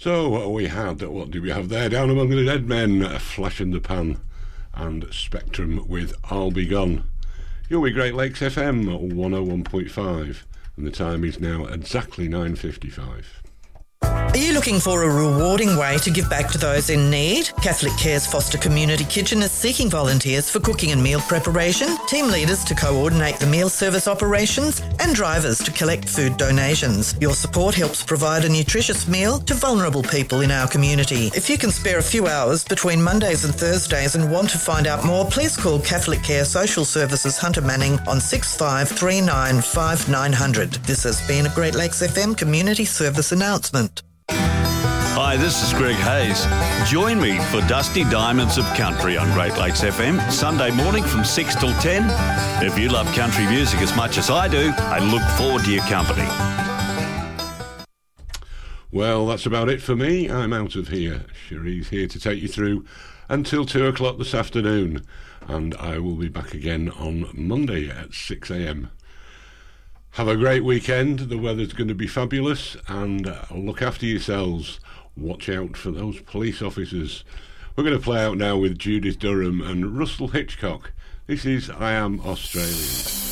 So we had, what did we have there? Down Among the Dead Men, A Flash in the Pan, and Spectrum with I'll Be Gone. You're with Great Lakes FM 101.5, and the time is now exactly 9:55. Are you looking for a rewarding way to give back to those in need? Catholic Care's Foster Community Kitchen is seeking volunteers for cooking and meal preparation, team leaders to coordinate the meal service operations, and drivers to collect food donations. Your support helps provide a nutritious meal to vulnerable people in our community. If you can spare a few hours between Mondays and Thursdays and want to find out more, please call Catholic Care Social Services Hunter Manning on 6539 5900. This has been a Great Lakes FM community service announcement. Hi, this is Greg Hayes. Join me for Dusty Diamonds of Country on Great Lakes FM, Sunday morning from 6 till 10. If you love country music as much as I do, I look forward to your company. Well, that's about it for me. I'm out of here. Cherie's here to take you through until 2 o'clock this afternoon, and I will be back again on Monday at 6 a.m. Have a great weekend. The weather's going to be fabulous, and look after yourselves. Watch out for those police officers. We're going to play out now with Judith Durham and Russell Hitchcock. This is I Am Australian.